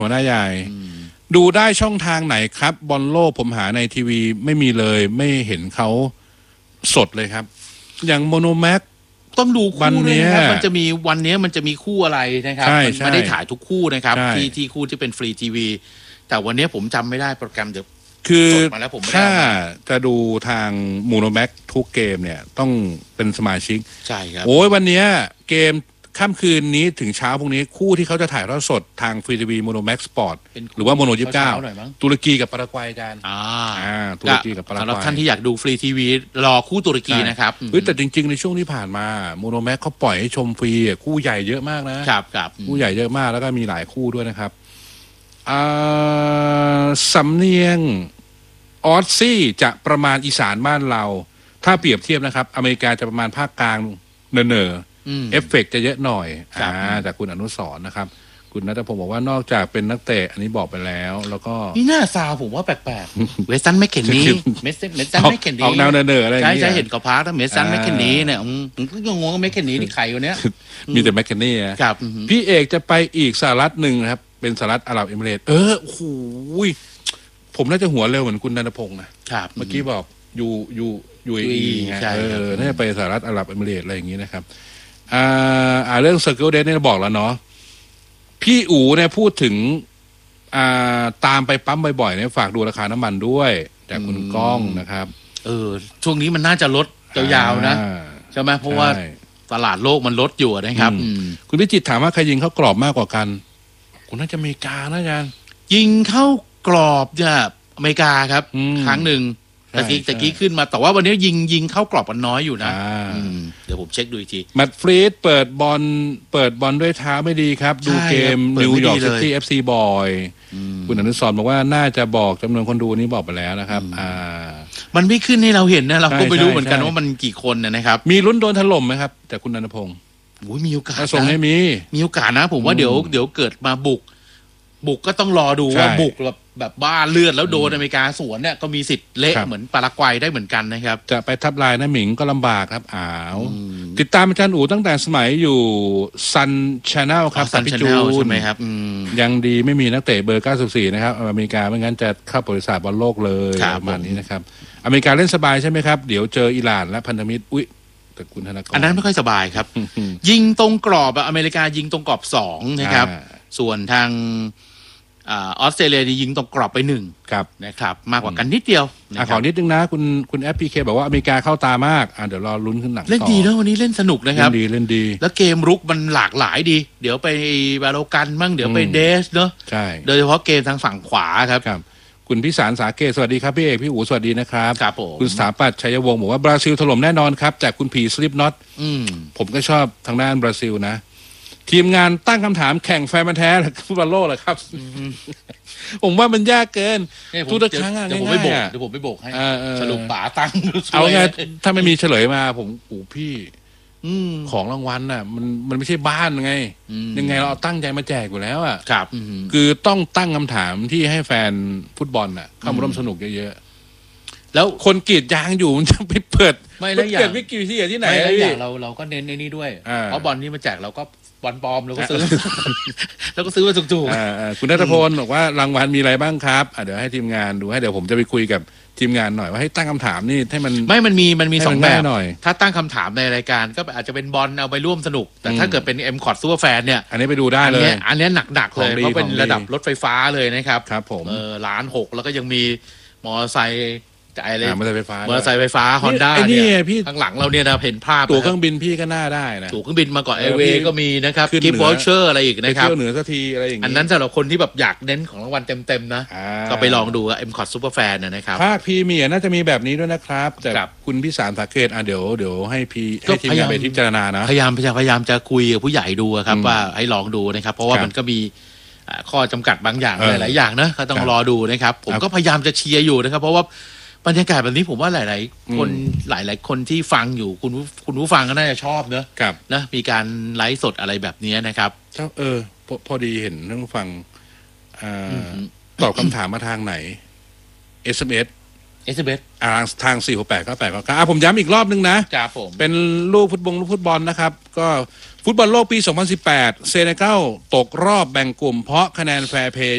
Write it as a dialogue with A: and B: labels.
A: หัวหน้าใหญ่ดูได้ช่องทางไหนครับบอลโลกผมหาในทีวีไม่มีเลยไม่เห็นเขาสดเลยครับ อย่างโมโนแม็ก
B: ต้องดูคู่ด้วยนะครับมันจะมีวันนี้มันจะมีคู่อะไรนะครับมันไม่ได้ถ่ายทุกคู่นะครับที่คู่ที่เป็นฟรีทีวีแต่วันนี้ผมจำไม่ได้โปรแกรมเดี๋ยว
A: คือถ้าจะดูทางโมโนแม็กทุกเกมเนี่ยต้องเป็นสมาชิก
B: ใช่ครับ
A: โอ้ยวันนี้เกมค่ำคืนนี้ถึงเช้าพรุ่งนี้คู่ที่เขาจะถ่ายทอดสดทางฟรีทีวีโมโนแม็กสปอร์ตหรือว่าโมโน29ตุรกีกับปารากวัยกันตุรกีกับปารากวัยสำหรับ
B: ท่านที่อยากดูฟรีทีวีรอคู่ตุรกีนะครับ
A: แต่จริงๆในช่วงที่ผ่านมาโมโนแม็กเขาปล่อยให้ชมฟรีคู่ใหญ่เยอะมากนะครับคู่ใหญ่เยอะมากแล้วก็มีหลายคู่ด้วยนะครับสำเนียงออสซี่จะประมาณอีสานบ้านเราถ้าเปรียบเทียบนะครับอเมริกาจะประมาณภาคกลางเนอเอฟเฟกต์จะเยอะหน่อยจากคุณอนุสรณ์นะครับคุณณัฐพงศ์บอกว่านอกจากเป็นนักเตะอันนี้บอกไปแล้วก็
B: นี่หน้าซาวผมว่าแปลกๆเวสตันแมคเคนนีเมสตันแมคเคนนี
A: ออกแนวเนออะไร
B: ใช่เห็นกับพาร์ทเมสตันแมคเคนนีเนี่ยผมก็งงว่าแมคเคนนีนี่ใครวะเนี้ย
A: มีแต่แมคเคนนี
B: ครับ
A: พี่เอกจะไปอีกสหรัฐหนึ่งครับเป็นสหรัฐอาหรับเอมิเรตส์โอ้โหผมน่าจะหัวเร็วเหมือนคุณณัฐพงศ์นะครับเมื่อกี้บอกUAE น่าจะไปสหรัฐอาหรับเอมิเรตส์อะไรอย่างนี้นะครับเรื่อง Circle Date เนี่ยบอกแล้วเนาะพี่อู๋เนี่ยพูดถึงตามไปปั๊มบ่อยๆเนี่ยฝากดูราคาน้ำมันด้วยจากคุณก้องนะครับ
B: ช่วงนี้มันน่าจะลดยาวๆนะใช่ไหมเพราะว่าตลาดโลกมันลดอยู่นะครับ
A: คุณพิจิตรถามว่าใครยิงเข้ากรอบมากกว่ากันคุณน่าจะอเมริกานะอาจารย์
B: ยิงเข้ากรอบเนี่ยอเมริกาครับครั้งหนึ่งตะกี้ขึ้นมาแต่ว่าวันนี้ยิงเข้ากรอบมันน้อยอยู่นะเดี๋ยวผมเช็คดูอีกที
A: แมตต์ฟรีดเปิดบอลด้วยเท้าไม่ดีครับดูเกมนิวยอร์กซิตี้FCบ่อยคุณอนุสรณ์บอกว่าน่าจะบอกจำนวนคนดูนี้บอกไปแล้วนะครับ
B: มันไม่ขึ้นให้เราเห็นนะเราก็ไม่รู้เหมือนกันว่ามันกี่คนนะครับ
A: มีลุ้นโดนถล่มไหมครับแต่คุณณัฐพงศ์
B: มีโอกาส
A: ส่งให้
B: มีโอกาสนะผมว่าเดี๋ยวเกิดมาบุกก็ต้องรอดูว่าบุกแบบบ้าเลือดแล้วโดนอเมริกาสวนเนี่ยก็มีสิทธิ์เละเหมือนปารากวัยได้เหมือนกันนะครับ
A: จะไปทับลายนะหมิงก็ลำบากครับติดตามอาจารย์อู๋ตั้งแต่สมัยอยู่ซันชาแนลครับ
B: ซันชาแนลใช่ไหมครับ
A: ยังดีไม่มีนักเตะเบอร์94นะครับอเมริกาไม่งั้นจะเข้าบริษัทบอลโลกเลยประมาณนี้นะครับอเมริกาเล่นสบายใช่ไหมครับเดี๋ยวเจออิหร่านและพันธมิตรแต่คุณธนากร
B: อันนั้นไม่ค่อยสบายครับยิงตรงกรอบอเมริกายิงตรงกรอบ2นะครับส่วนทางออสเตรเลียยิงตรงกรอบไป1นะครับมากกว่ากันนิดเดียว
A: ขอนิดนึงนะคุณแอปพีเคบอกว่าอเมริกาเข้าตามากเดี๋ยวรอลุ้นขึ้นหนัง
B: เล่นดีนะวันนี้เล่นสนุกนะครับ
A: เล่นดี
B: แล้วเกมรุกมันหลากหลายดีเดี๋ยวไปบาโลกันบ้างเดี๋ยวไปเดสเนาะ
A: ใช่
B: โดยเฉพาะเกมทางฝั่งขวาครับ
A: คุณพิสารสาเกตสวัสดีครับพี่เอกพี่อู๋สวัสดีนะครับ
B: ครับ
A: คุณสถาปัตย์ชัยวงศ์บอกว่าบราซิลถล่มแน่นอนครับจากคุณผีสลิปน็อตผมก็ชอบทางด้านบราซิลนะทีมงานตั้งคำถามแข่งแฟนมันแท้ฟุตบอลโลกเหรอครับผมว่ามันยากเกินทุกครั้ง
B: เดี๋ยวผมไปโบกให้สรุปป๋าตั้ง
A: เอาไงถ้าไม่มีเฉลยมาผมพี่ของรางวัลน่ะมันไม่ใช่บ้านไงยังไงเราเอาตั้งใจมาแจกอยู่แล้วอ่ะ
B: ครับ
A: คือต้องตั้งคำถามที่ให้แฟนฟุตบอลน่ะเข้ามาร่วมสนุกเยอะๆแล้วคนกรีดยางอยู่มันจะไปเปิด
B: ไม่แล้วอย่าง
A: วิกิที่ไหน
B: แล้วอย่างเราก็เน้นในนี้ด้วยเพราะบอลนี่มาแจกเราก็บอลปลอมเราก็ซื้อมาถูก
A: ๆคุณณัฐพลบอกว่ารางวัลมีอะไรบ้างครับเดี๋ยวให้ทีมงานดูให้เดี๋ยวผมจะไปคุยกับทีมงานหน่อยว่าให้ตั้งคำถามนี่ให้มัน
B: มันมี2แบบถ้าตั้งคำถามในรายการก็อาจจะเป็นบอลเอาไปร่วมสนุกแต่ถ้าเกิดเป็นM Cot Super Fanเนี่ย
A: อันนี้ไปดูได้เลย
B: อันนี้หนักเลยเพราะเป็นระดับรถไฟฟ้าเลยนะครับ
A: ครับผม
B: 1,600,000แล้วก็ยังมีมอเตอร์ไซค์อะไร
A: มอเตอร์ไซค์
B: ไฟฟ้าฮอนด้าเนี่ยข้างหลังเราเนี่ยนะเห็นภาพ
A: ตั๋วเครื่องบินพี่ก็น่าได้นะ
B: ตั๋วเครื่องบินมาก่อนแอร์เวย์ก็มีนะครับกิฟต์วอเชอร์อะไรอีกนะครับ
A: เที่ยวเหนือสักทีอะไรอย่างนี้
B: อันนั้นสำหรับคนที่แบบอยากเน้นของรางวัลเต็มๆนะก็ไปลองดูM Cot Super Fan นะครับ
A: ภาคพรีเมียร์น่าจะมีแบบนี้ด้วยนะครับแต่คุณพิสารสาเกตเดี๋ยวให้ทีมงานไปพิจารณานะ
B: พยายามจะคุยกับผู้ใหญ่ดูครับว่าให้ลองดูนะครับเพราะว่ามันก็มีข้อจำกัดบางอย่างหลายๆอย่างนะก็ต้องรอดูนะครับผมก็พยายามจะเชียร์อยู่นะครับเพราะว่าบรรยากาศแบบนี้ผมว่าหลายๆคนที่ฟังอยู่คุณผู้ฟังก็น่าจะชอบเนอะนะมีการไลฟ์สดอะไรแบบนี้นะครับ
A: พอดีเห็นท่านผู้ฟังตอบคำถามมาทางไหน SMS ทาง46898ผมย้ำอีกรอบนึงนะครับ
B: ผม
A: เป็นลูกฟุตบอลนะครับก็ฟุตบอลโลกปี 2018 เซเนกัลตกรอบแบ่งกลุ่มเพราะคะแนนแฟร์เพย์